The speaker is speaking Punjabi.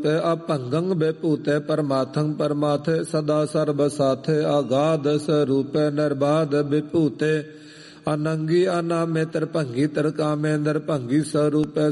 ਸਰੂਪੇ ਅਭੰਗੰ ਬਿਭੂਤੇ ਪਰਮਾਥੰ ਪਰਮਾਥੇ ਸਦਾ ਸਰਬ ਸਾਥੇ ਆਗਾਧ ਸਰੂਪੇ ਨਿਰਬਾਧ ਬਿਭੂਤੇ ਅਨੰਗੀ ਅਨਾਮੇ ਤਰਭੰਗੀ ਤਰਕਾਮੇ ਨਿਰਭੰਗੀ ਸਰੂਪੇ